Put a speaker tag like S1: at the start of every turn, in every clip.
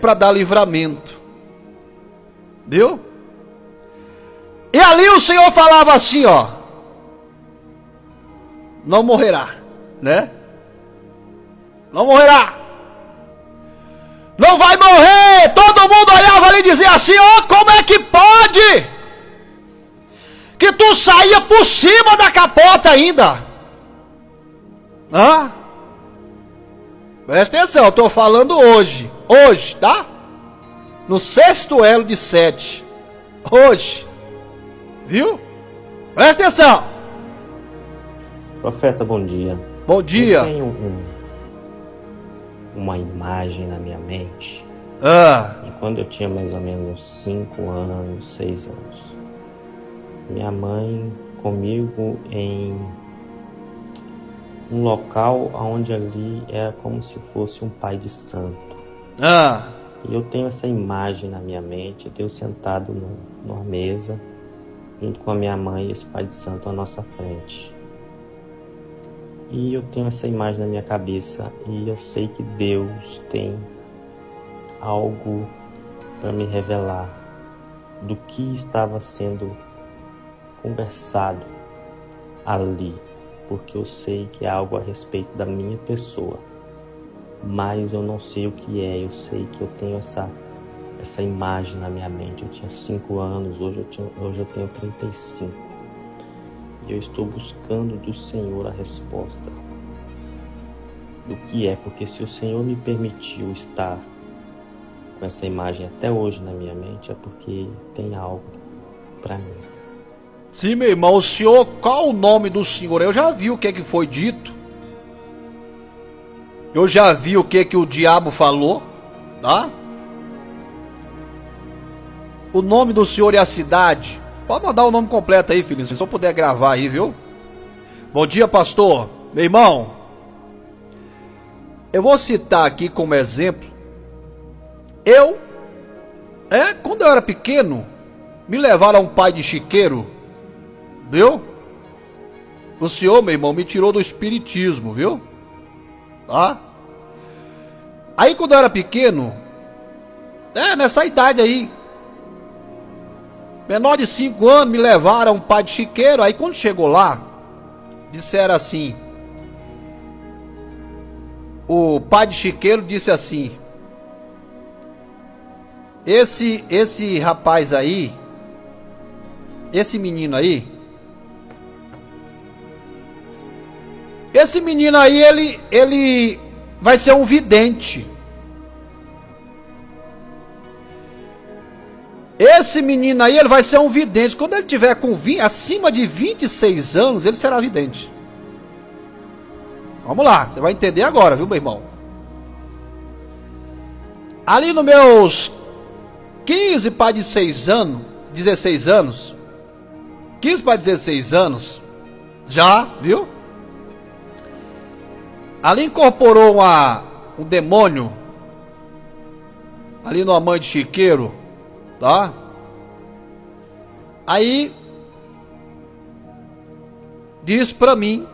S1: para dar livramento. Viu? E ali o Senhor falava assim, ó: não morrerá, né? Não morrerá. Não vai morrer. Todo mundo olhava ali e dizia assim: ó, como é que pode? Que tu saía por cima da capota ainda. Hã? Presta atenção, eu estou falando hoje. Hoje, tá? No 6º elo de 7. Hoje. Viu? Presta atenção.
S2: Profeta, bom dia.
S1: Bom dia.
S2: Eu tenho uma imagem na minha mente. De quando eu tinha mais ou menos 5 anos, 6 anos. Minha mãe comigo em um local onde ali era como se fosse um pai de santo. E eu tenho essa imagem na minha mente. Eu tenho sentado numa mesa junto com a minha mãe e esse pai de santo à nossa frente. E eu tenho essa imagem na minha cabeça e eu sei que Deus tem algo para me revelar do que estava sendo conversado ali, porque eu sei que é algo a respeito da minha pessoa, mas eu não sei o que é. Eu sei que eu tenho essa imagem na minha mente. Eu tinha 5 anos, hoje eu tenho 35. E eu estou buscando do Senhor a resposta do que é, porque se o Senhor me permitiu estar com essa imagem até hoje na minha mente, é porque tem algo para mim.
S1: Sim, meu irmão, o senhor, qual o nome do senhor? Eu já vi o que foi dito. Eu já vi o que o diabo falou, tá? O nome do senhor e a cidade. Pode mandar o nome completo aí, filho, se eu puder gravar aí, viu? Bom dia, pastor. Meu irmão, eu vou citar aqui como exemplo. Quando eu era pequeno, me levaram a um pai de chiqueiro. Viu? O senhor, meu irmão, me tirou do espiritismo, viu? Tá? Aí quando eu era pequeno, nessa idade aí, menor de 5 anos, me levaram a um pai de chiqueiro. Aí quando chegou lá, disseram assim, o pai de chiqueiro disse assim: esse rapaz aí, esse menino aí, ele vai ser um vidente. Esse menino aí, ele vai ser um vidente. Quando ele tiver acima de 26 anos, ele será vidente. Vamos lá, você vai entender agora, viu, meu irmão? Ali nos meus 15 para 16 anos, 16 anos, 15 para 16 anos, já, viu? Ali incorporou um demônio, ali numa mãe de chiqueiro, tá? Aí, disse pra mim,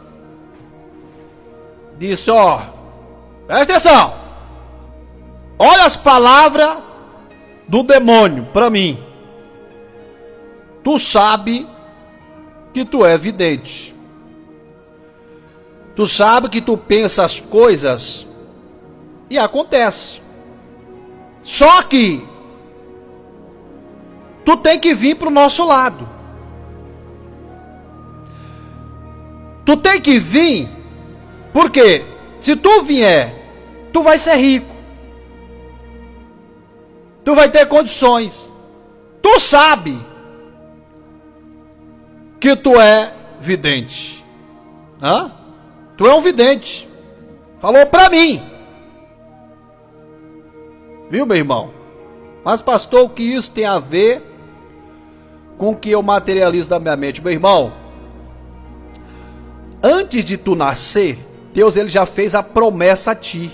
S1: disse, ó, presta atenção, olha as palavras do demônio pra mim. Tu sabe que tu é vidente. Tu sabe que tu pensa as coisas e acontece. Só que tu tem que vir pro nosso lado. Tu tem que vir, porque se tu vier, tu vai ser rico. Tu vai ter condições. Tu sabe que tu é vidente. Hã? Tu é um vidente. Falou pra mim. Viu, meu irmão? Mas, pastor, o que isso tem a ver com o que eu materializo da minha mente? Meu irmão, antes de tu nascer, Deus ele já fez a promessa a ti.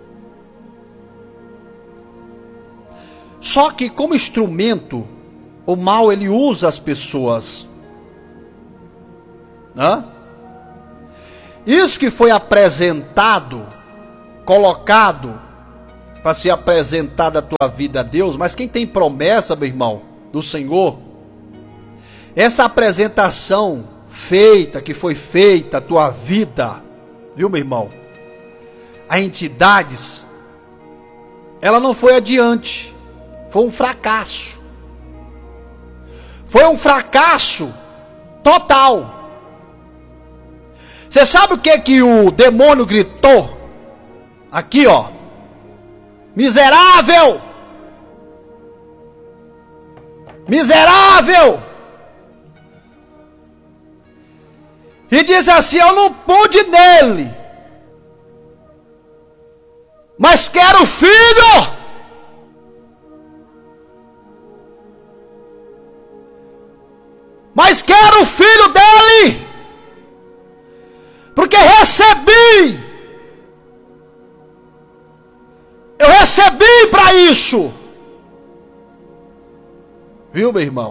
S1: Só que como instrumento, o mal ele usa as pessoas. Hã? Isso que foi apresentado, colocado para ser apresentada a tua vida a Deus, mas quem tem promessa, meu irmão, do Senhor, essa apresentação feita, que foi feita a tua vida, viu, meu irmão, a entidades, ela não foi adiante, foi um fracasso. Foi um fracasso total. Você sabe o que o demônio gritou? Aqui, ó. Miserável! Miserável! E disse assim: eu não pude nele, mas quero filho! Mas quero o filho dele! Porque recebi! Eu recebi para isso! Viu, meu irmão?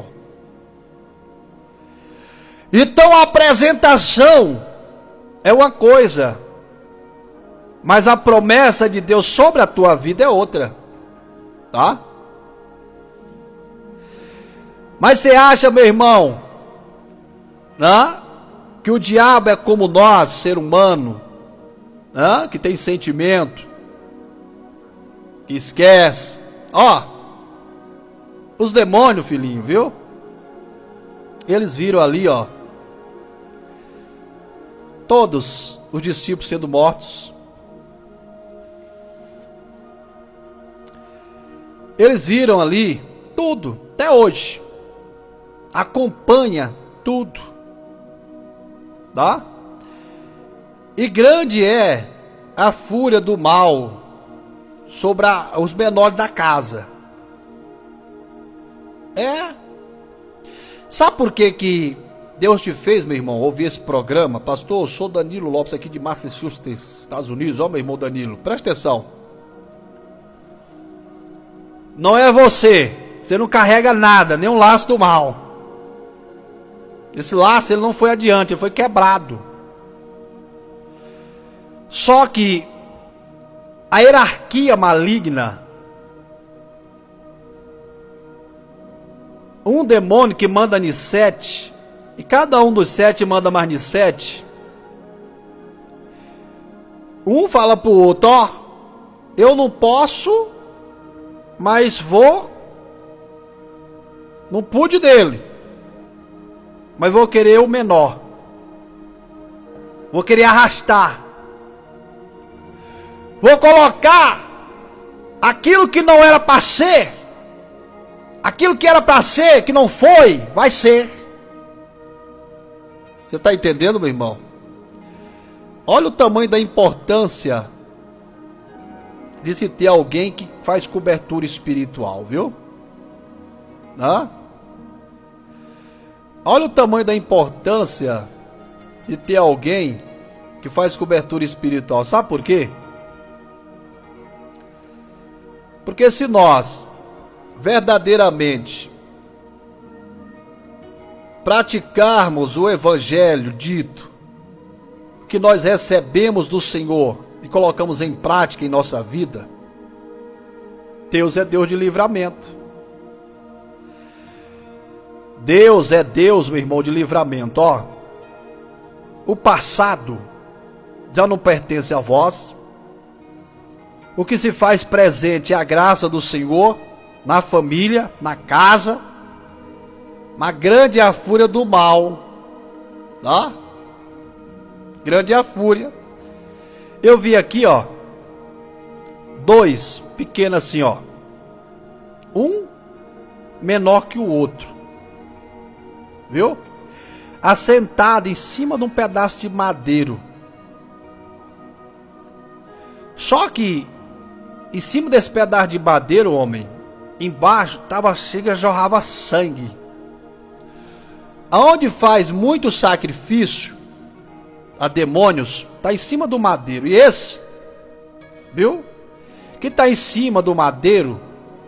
S1: Então a apresentação é uma coisa, mas a promessa de Deus sobre a tua vida é outra, tá? Mas você acha, meu irmão, né, que o diabo é como nós, ser humano, né, que tem sentimento, que esquece? Ó, os demônios, filhinho, viu? Eles viram ali, ó, todos os discípulos sendo mortos. Eles viram ali tudo, até hoje. Acompanha tudo, tá? E grande é a fúria do mal sobre os menores da casa. Sabe por que Deus te fez, meu irmão, ouvir esse programa? Pastor, eu sou Danilo Lopes aqui de Massachusetts, Estados Unidos. Ó, meu irmão Danilo, presta atenção. Não é você não carrega nada, nem um laço do mal. Esse laço, ele não foi adiante, ele foi quebrado. Só que a hierarquia maligna, um demônio que manda em 7, e cada um dos 7 manda mais de 7. Um fala pro outro: ó, eu não posso, mas vou, não pude dele, mas vou querer o menor, vou querer arrastar, vou colocar aquilo que não era para ser, aquilo que era para ser, que não foi, vai ser. Você está entendendo, meu irmão? Olha o tamanho da importância de se ter alguém que faz cobertura espiritual, viu? Hã? Olha o tamanho da importância de ter alguém que faz cobertura espiritual. Sabe por quê? Porque se nós verdadeiramente praticarmos o evangelho dito, que nós recebemos do Senhor e colocamos em prática em nossa vida, Deus é Deus de livramento. Deus é Deus, meu irmão, de livramento. Ó, o passado já não pertence a vós. O que se faz presente é a graça do Senhor na família, na casa. Mas grande é a fúria do mal, tá? Grande é a fúria. Eu vi aqui, ó, 2 pequenos assim, ó, um menor que o outro, viu? Assentado em cima de um pedaço de madeiro. Só que em cima desse pedaço de madeiro, homem, embaixo jorrava sangue. Aonde faz muito sacrifício a demônios, está em cima do madeiro. E esse, viu, que está em cima do madeiro,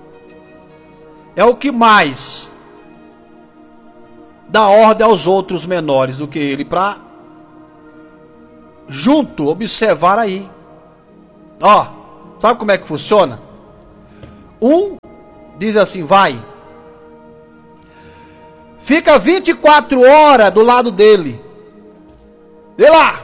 S1: é o que mais dá ordem aos outros menores do que ele, para junto observar aí. Ó, sabe como é que funciona? Um diz assim, vai. Fica 24 horas do lado dele. Vê lá.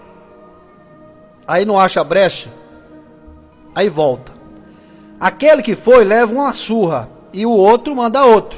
S1: Aí não acha brecha. Aí volta. Aquele que foi leva uma surra. E o outro manda outro.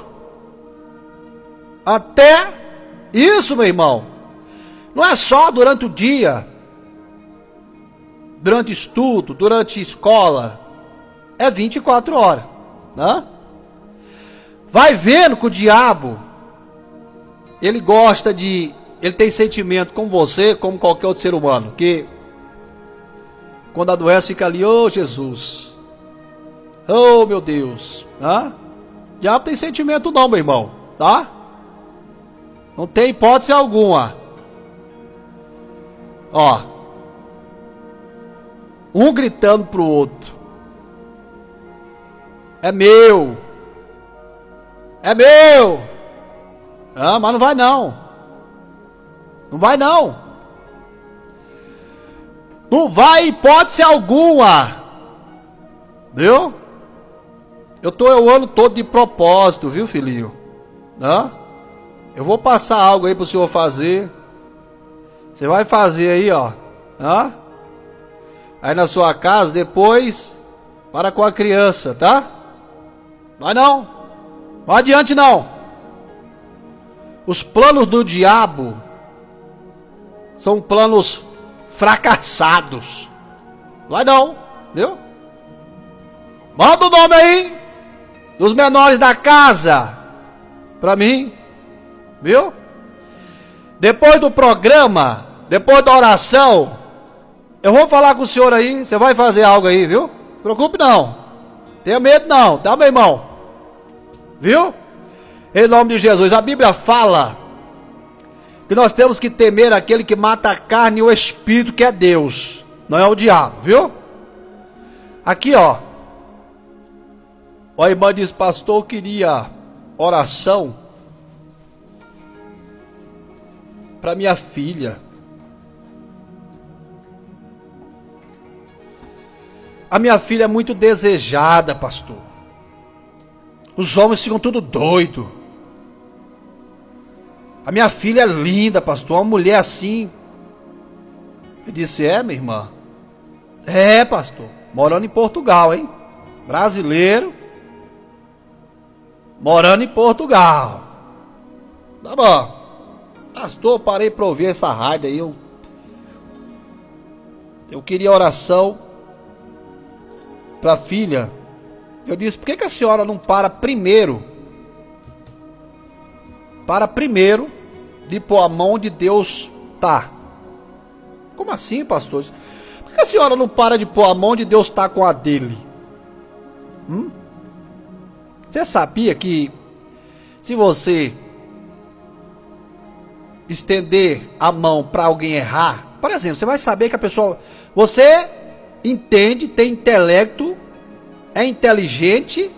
S1: Até isso, meu irmão. Não é só durante o dia. Durante estudo, durante escola. É 24 horas. Né? Vai vendo que o diabo, ele gosta de... Ele tem sentimento com você, como qualquer outro ser humano. Que quando adoece fica ali, ô Jesus. Ô meu Deus. Tá? O diabo tem sentimento não, meu irmão. Tá? Não tem hipótese alguma. Ó. Um gritando pro outro. É meu. É meu. Ah, mas não vai não. Não vai não. Não vai hipótese alguma. Viu? Eu tô o ano todo de propósito, viu, filhinho? Hã? Eu vou passar algo aí pro senhor fazer. Você vai fazer aí, ó. Hã? Aí na sua casa, depois, para com a criança, tá? Vai não. Vai adiante não. Os planos do diabo são planos fracassados. Vai não, viu? Manda o nome aí dos menores da casa pra mim, viu? Depois do programa, depois da oração, eu vou falar com o senhor aí, você vai fazer algo aí, viu? Não se preocupe não. Tenha medo não, tá, meu irmão? Viu? Em nome de Jesus, a Bíblia fala que nós temos que temer aquele que mata a carne e o espírito, que é Deus, não é o diabo, viu? Aqui, ó. A irmã diz, pastor, eu queria oração para minha filha. A minha filha é muito desejada, pastor. Os homens ficam tudo doido. A minha filha é linda, pastor. Uma mulher assim. Eu disse, minha irmã? É, pastor. Morando em Portugal, hein? Brasileiro. Morando em Portugal. Tá bom. Pastor, parei para ouvir essa rádio aí. Eu queria oração para a filha. Eu disse, por que a senhora não para primeiro? Para primeiro de pôr a mão onde Deus está. Como assim, pastor? Por que a senhora não para de pôr a mão onde Deus está com a dele? Você sabia que se você estender a mão para alguém errar, por exemplo, você vai saber que a pessoa... Você entende, tem intelecto, é inteligente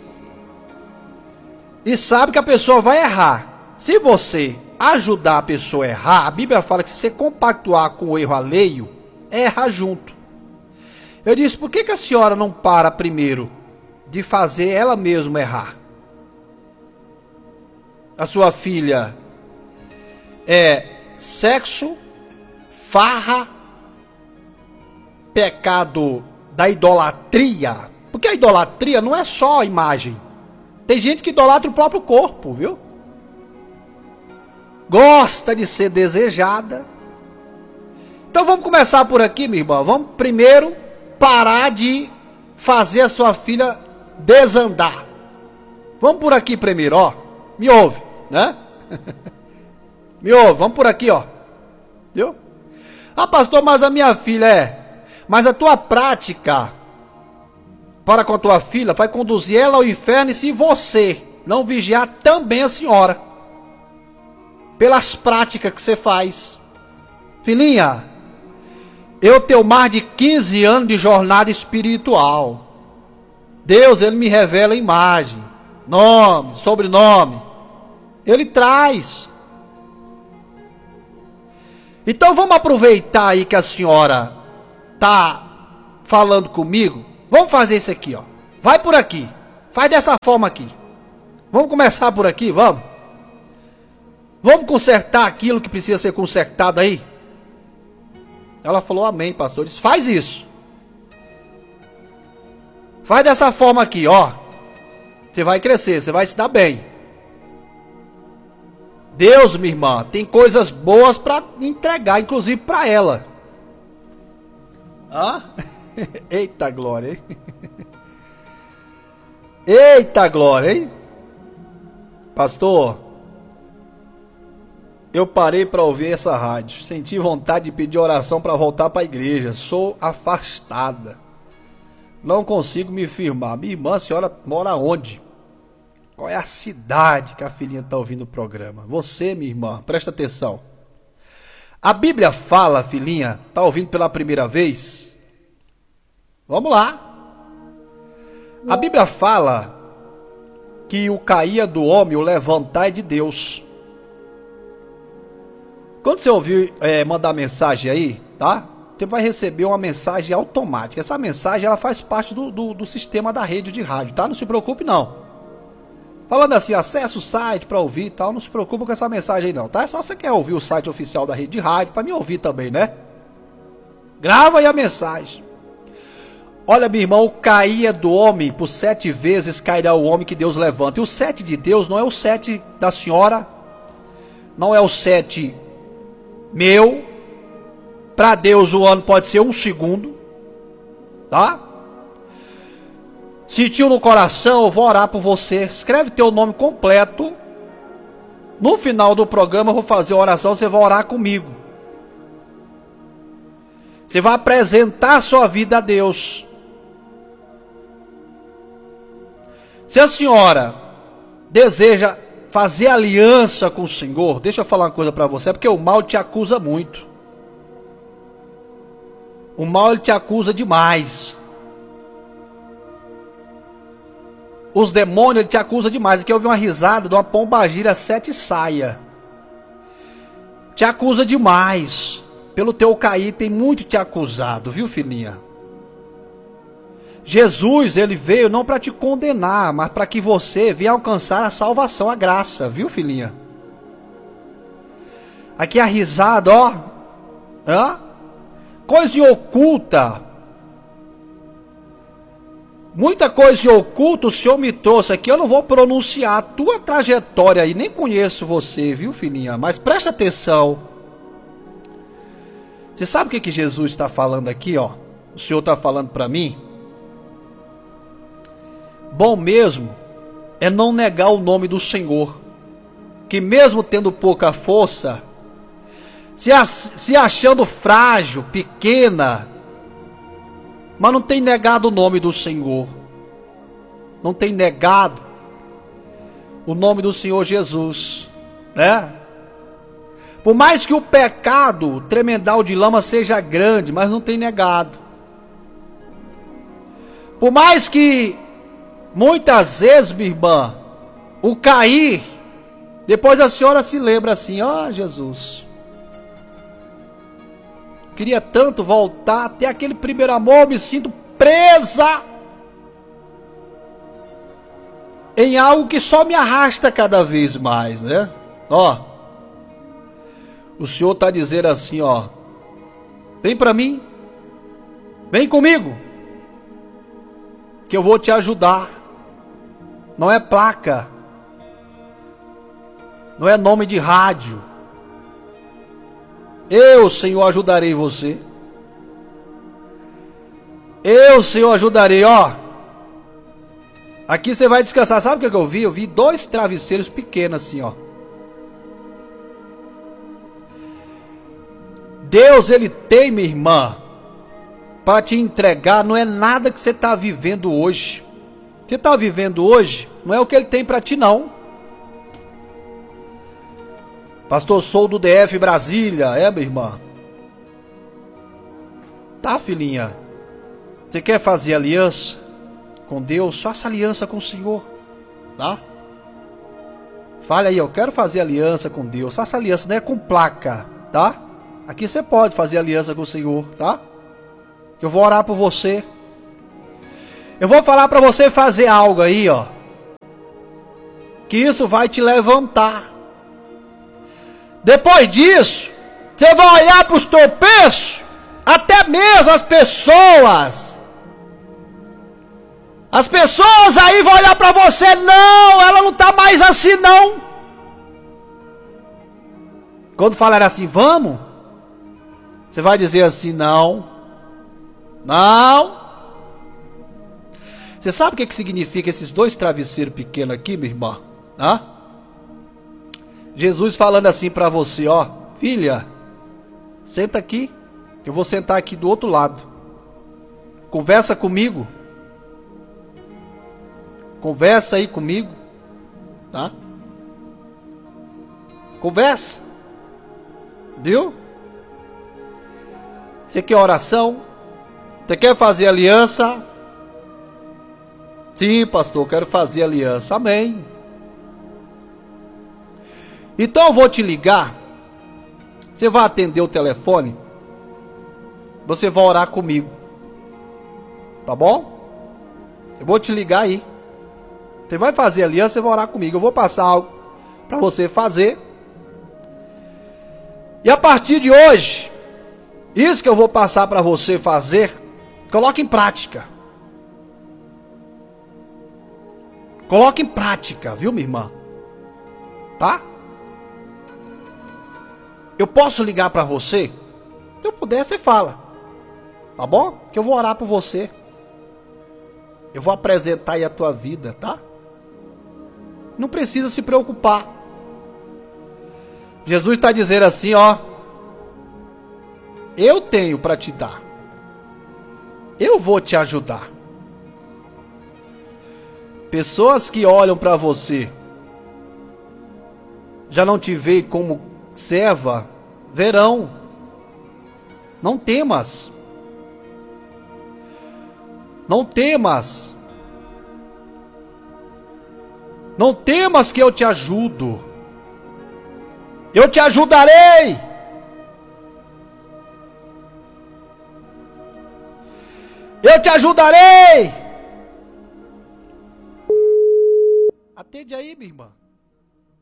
S1: e sabe que a pessoa vai errar. Se você ajudar a pessoa a errar, a Bíblia fala que se você compactuar com o erro alheio, erra junto. Eu disse, por que a senhora não para primeiro de fazer ela mesma errar? A sua filha é sexo, farra, pecado da idolatria. Porque a idolatria não é só a imagem. Tem gente que idolatra o próprio corpo, viu? Gosta de ser desejada. Então vamos começar por aqui, minha irmã. Vamos primeiro parar de fazer a sua filha desandar. Vamos por aqui primeiro, ó. Me ouve, né? Me ouve, vamos por aqui, ó. Viu? Ah, pastor, mas a minha filha Mas a tua prática para com a tua filha vai conduzir ela ao inferno, e se você não vigiar também a senhora, pelas práticas que você faz. Filhinha, eu tenho mais de 15 anos de jornada espiritual. Deus, Ele me revela a imagem, nome, sobrenome. Ele traz. Então vamos aproveitar aí que a senhora está falando comigo. Vamos fazer isso aqui, ó. Vai por aqui. Faz dessa forma aqui. Vamos começar por aqui, vamos? Vamos consertar aquilo que precisa ser consertado aí? Ela falou, amém, pastor. Disse, faz isso. Faz dessa forma aqui, ó. Você vai crescer, você vai se dar bem. Deus, minha irmã, tem coisas boas para entregar, inclusive para ela. Ah? Eita glória, hein? Eita glória, hein? Pastor, eu parei para ouvir essa rádio. Senti vontade de pedir oração para voltar para a igreja. Sou afastada. Não consigo me firmar. Minha irmã, a senhora mora onde? Qual é a cidade que a filhinha está ouvindo o programa? Você, minha irmã, presta atenção. A Bíblia fala, filhinha, está ouvindo pela primeira vez? Vamos lá. A Bíblia fala que o cair do homem, o levantar é de Deus. Quando você ouvir mandar mensagem aí, tá? Você vai receber uma mensagem automática. Essa mensagem ela faz parte do sistema da rede de rádio, tá? Não se preocupe não. Falando assim, acessa o site para ouvir e tal, não se preocupe com essa mensagem aí não, tá? É só você quer ouvir o site oficial da rede de rádio para me ouvir também, né? Grava aí a mensagem. Olha, meu irmão, o cair do homem, por 7 vezes cairá o homem que Deus levanta. E o 7 de Deus não é o 7 da senhora, não é o 7 meu. Para Deus o ano pode ser 1 segundo, tá? Sentiu no coração, eu vou orar por você. Escreve teu nome completo. No final do programa eu vou fazer a oração, você vai orar comigo. Você vai apresentar a sua vida a Deus. Se a senhora deseja fazer aliança com o Senhor, deixa eu falar uma coisa para você, porque o mal te acusa muito. O mal ele te acusa demais. Os demônios ele te acusam demais. Aqui eu ouvi uma risada de uma pombagira 7 saia. Te acusa demais. Pelo teu cair tem muito te acusado, viu, filhinha? Jesus, ele veio não para te condenar, mas para que você venha alcançar a salvação, a graça, viu, filhinha? Aqui a risada, ó. Hã? Coisa oculta. Muita coisa oculta o Senhor me trouxe aqui. Eu não vou pronunciar a tua trajetória aí. Nem conheço você, viu, filhinha? Mas presta atenção. Você sabe o que Jesus está falando aqui, ó? O Senhor está falando para mim. Bom mesmo é não negar o nome do Senhor. Que mesmo tendo pouca força, se achando frágil, pequena, mas não tem negado o nome do Senhor. Não tem negado o nome do Senhor Jesus, né? Por mais que o pecado tremendal de lama seja grande, mas não tem negado. Por mais que muitas vezes, minha irmã, o cair, depois a senhora se lembra assim, ó, Jesus, queria tanto voltar até aquele primeiro amor, me sinto presa em algo que só me arrasta cada vez mais, né? Ó, o Senhor está dizendo assim, ó, vem para mim, vem comigo, que eu vou te ajudar. Não é placa, não é nome de rádio. Eu, Senhor, ajudarei você. Eu, Senhor, ajudarei, ó. Aqui você vai descansar. Sabe o que eu vi? Eu vi 2 travesseiros pequenos assim, ó. Deus, ele tem, minha irmã, para te entregar. Não é nada que você está vivendo hoje. Você está vivendo hoje, não é o que ele tem para ti, não. Pastor, sou do DF Brasília. É, minha irmã? Tá, filhinha? Você quer fazer aliança com Deus? Faça aliança com o Senhor, tá? Fale aí, eu quero fazer aliança com Deus. Faça aliança, não é com placa, tá? Aqui você pode fazer aliança com o Senhor, tá? Eu vou orar por você. Eu vou falar para você fazer algo aí, ó. que isso vai te levantar. Depois disso, você vai olhar para os tropeços, até mesmo as pessoas aí vão olhar para você, não, ela não está mais assim não. Quando falar assim, vamos, você vai dizer assim, não. Você sabe o que significa esses dois travesseiros pequenos aqui, minha irmã? Jesus falando assim para você, ó, filha, senta aqui, eu vou sentar aqui do outro lado. Conversa comigo. Conversa aí comigo, tá? Conversa. Viu? Você quer oração? Você quer fazer aliança? Sim, pastor, eu quero fazer aliança. Amém. Então eu vou te ligar. Você vai atender o telefone. Você vai orar comigo. Tá bom? Eu vou te ligar aí. Você vai fazer aliança, você vai orar comigo. Eu vou passar algo para você fazer. E a partir de hoje, isso que eu vou passar para você fazer, coloque em prática. Coloque em prática, viu, minha irmã? Tá? Eu posso ligar para você? Se eu puder, você fala. Tá bom? Que eu vou orar por você. Eu vou apresentar aí a tua vida, tá? Não precisa se preocupar. Jesus está dizendo assim, ó. Eu tenho para te dar. Eu vou te ajudar. Pessoas que olham para você, já não te veem como serva, verão. Não temas. Não temas. Não temas que eu te ajudo. Eu te ajudarei. Eu te ajudarei. Atende aí, minha irmã.